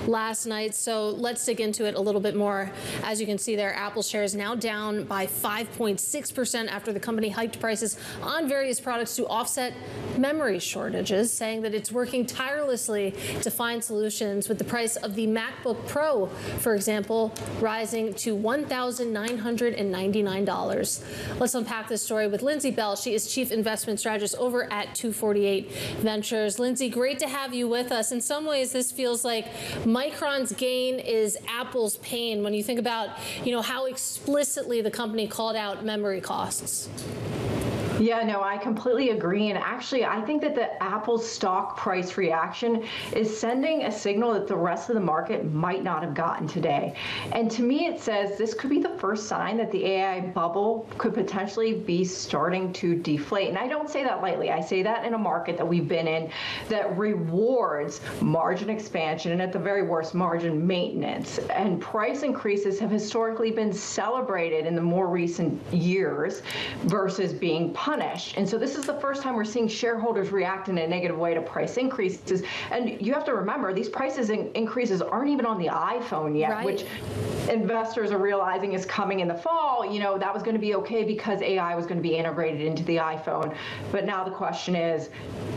last night. So let's dig into it a little bit more. As you can see there, Apple shares now down by 5.6% after the company hiked prices on various products to offset memory shortages, saying that it's working tirelessly to find solutions, with the price of the MacBook Pro, for example, rising to $1,999. Let's unpack this story with Lindsay Bell. She is Chief Investment Strategist over at 248 Ventures. Lindsay, great to have you with us. In some ways, this feels like Micron's gain is Apple's pain when you think about, how explicitly the company called out memory costs. Yeah, no, I completely agree. And actually, I think that the Apple stock price reaction is sending a signal that the rest of the market might not have gotten today. And to me, it says this could be the first sign that the AI bubble could potentially be starting to deflate. And I don't say that lightly. I say that in a market that we've been in that rewards margin expansion and, at the very worst, margin maintenance. And price increases have historically been celebrated in the more recent years versus being punished. And so this is the first time we're seeing shareholders react in a negative way to price increases. And you have to remember, these prices increases aren't even on the iPhone yet, right, which investors are realizing is coming in the fall. That was going to be okay because AI was going to be integrated into the iPhone. But now the question is,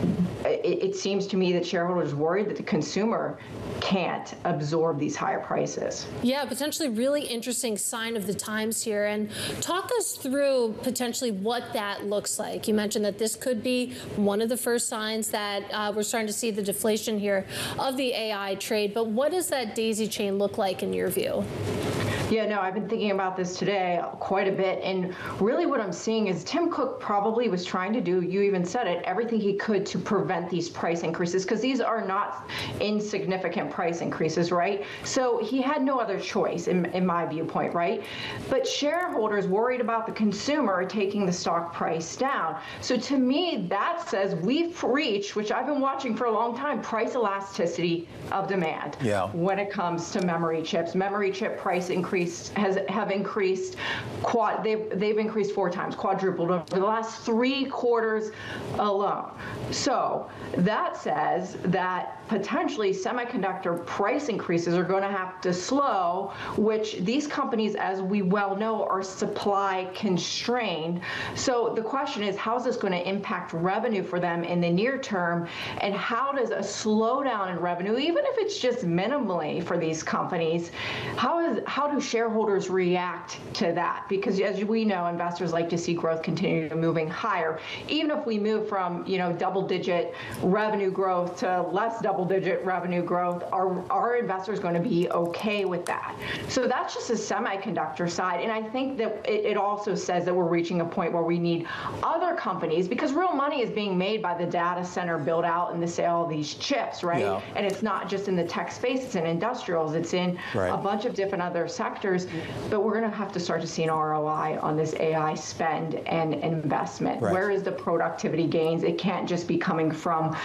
it seems to me that shareholders are worried that the consumer can't absorb these higher prices. Yeah, potentially really interesting sign of the times here. And talk us through potentially what that looks like. You mentioned that this could be one of the first signs that we're starting to see the deflation here of the AI trade. But what does that daisy chain look like in your view? Yeah, no, I've been thinking about this today quite a bit. And really what I'm seeing is Tim Cook probably was trying to do, you even said it, everything he could to prevent these price increases, because these are not insignificant price increases, right? So he had no other choice in my viewpoint, right? But shareholders worried about the consumer taking the stock price down. So to me, that says we've reached, which I've been watching for a long time, price elasticity of demand. Yeah. When it comes to memory chips. Memory chip price increase have increased they've increased 4 times, quadrupled over the last 3 quarters alone. So that says that potentially semiconductor price increases are going to have to slow, which these companies, as we well know, are supply constrained. So the question is, how is this going to impact revenue for them in the near term? And how does a slowdown in revenue, even if it's just minimally for these companies, how do shareholders react to that? Because as we know, investors like to see growth continue moving higher. Even if we move from double-digit revenue growth to less double-digit revenue growth, are investors going to be okay with that? So that's just a semiconductor side. And I think that it also says that we're reaching a point where we need other companies, because real money is being made by the data center build out and the sale of these chips, right? Yeah. And it's not just in the tech space, it's in industrials, it's in a bunch of different other sectors. But we're going to have to start to see an ROI on this AI spend and investment. Right. Where is the productivity gains? It can't just be coming from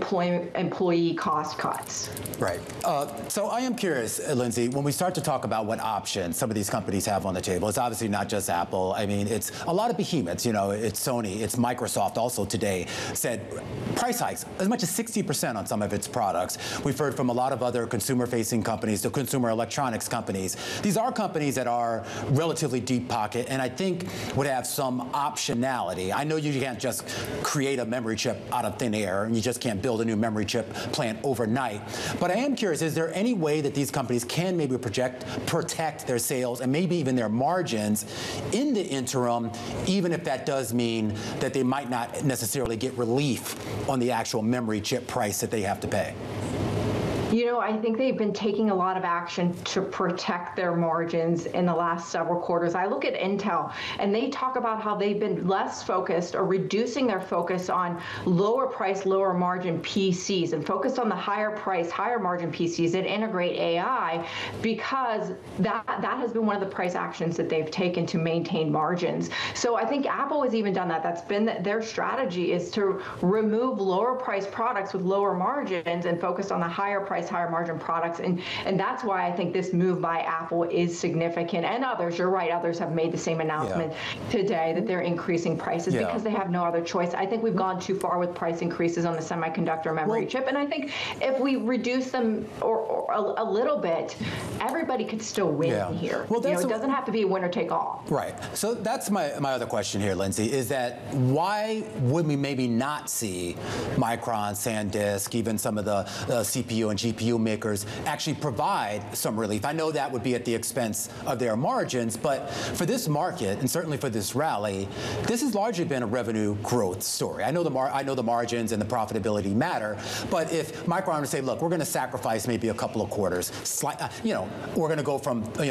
employee cost cuts. Right. So I am curious, Lindsay, when we start to talk about what options some of these companies have on the table, it's obviously not just Apple. I mean, it's a lot of behemoths. It's Sony, it's Microsoft also today said price hikes as much as 60% on some of its products. We've heard from a lot of other consumer-facing companies, the consumer electronics companies. These are companies that are relatively deep pocket and I think would have some optionality. I know you can't just create a memory chip out of thin air and you just can't build a new memory chip plant overnight. But I am curious, is there any way that these companies can maybe protect their sales and maybe even their margins in the interim, even if that does mean that they might not necessarily get relief on the actual memory chip price that they have to pay? I think they've been taking a lot of action to protect their margins in the last several quarters. I look at Intel, and they talk about how they've been less focused or reducing their focus on lower price, lower margin PCs and focused on the higher price, higher margin PCs that integrate AI, because that has been one of the price actions that they've taken to maintain margins. So I think Apple has even done that. That's been their strategy, is to remove lower price products with lower margins and focus on the higher price price, higher margin products. And that's why I think this move by Apple is significant. And others, you're right, others have made the same announcement today that they're increasing prices because they have no other choice. I think we've gone too far with price increases on the semiconductor memory chip. And I think if we reduce them or a little bit, everybody could still win here. Well, it doesn't have to be a winner take all. Right. So that's my other question here, Lindsay, is that why would we maybe not see Micron, SanDisk, even some of the CPU and GPU makers actually provide some relief? I know that would be at the expense of their margins, but for this market, and certainly for this rally, this has largely been a revenue growth story. I know the margins and the profitability matter, but if Micron would say, look, we're going to sacrifice maybe a couple of quarters, we're going to go from a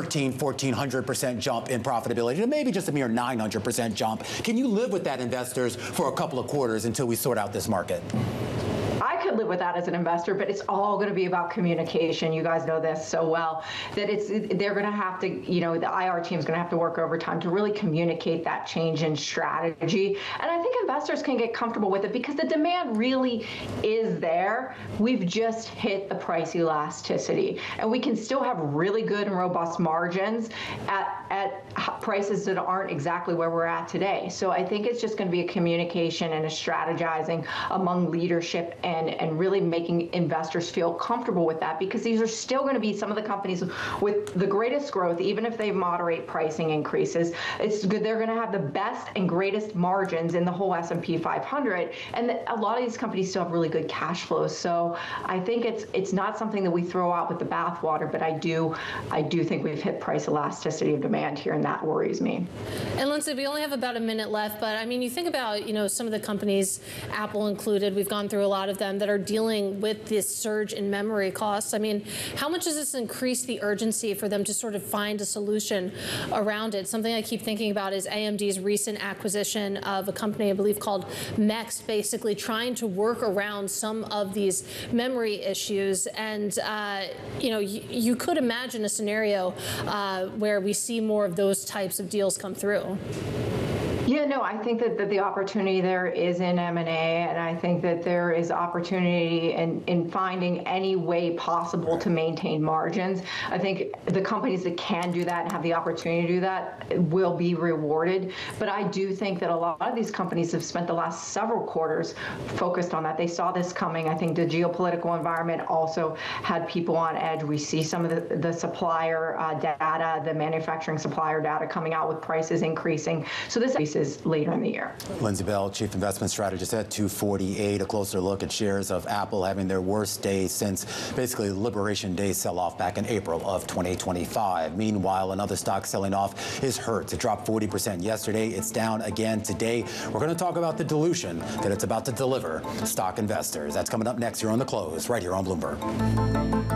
1,400% jump in profitability to maybe just a mere 900% jump. Can you live with that, investors, for a couple of quarters until we sort out this market? I could live with that as an investor, but it's all going to be about communication. You guys know this so well, that they're going to have to, the IR team is going to have to work overtime to really communicate that change in strategy. And I think investors can get comfortable with it because the demand really is there. We've just hit the price elasticity, and we can still have really good and robust margins at prices that aren't exactly where we're at today. So I think it's just going to be a communication and a strategizing among leadership and really making investors feel comfortable with that, because these are still going to be some of the companies with the greatest growth, even if they moderate pricing increases. It's good. They're going to have the best and greatest margins in the whole S&P 500, and a lot of these companies still have really good cash flows. So I think it's not something that we throw out with the bathwater, but I do think we've hit price elasticity of demand here, and that worries me. And Lindsay, we only have about a minute left, but I mean, you think about some of the companies, Apple included. We've gone through a lot of them that are dealing with this surge in memory costs. I mean, how much does this increase the urgency for them to sort of find a solution around it? Something I keep thinking about is AMD's recent acquisition of a company, I believe, called Mext, basically trying to work around some of these memory issues. And, you could imagine a scenario where we see more of those types of deals come through. Yeah, no, I think that the opportunity there is in M&A, and I think that there is opportunity in finding any way possible to maintain margins. I think the companies that can do that and have the opportunity to do that will be rewarded. But I do think that a lot of these companies have spent the last several quarters focused on that. They saw this coming. I think the geopolitical environment also had people on edge. We see some of the supplier data, the manufacturing supplier data coming out with prices increasing. So this is later in the year. Lindsay Bell, Chief Investment Strategist at 248. A closer look at shares of Apple having their worst day since basically Liberation Day sell-off back in April of 2025. Meanwhile, another stock selling off is Hertz. It dropped 40% yesterday. It's down again today. We're going to talk about the dilution that it's about to deliver stock investors. That's coming up next here on The Close, right here on Bloomberg.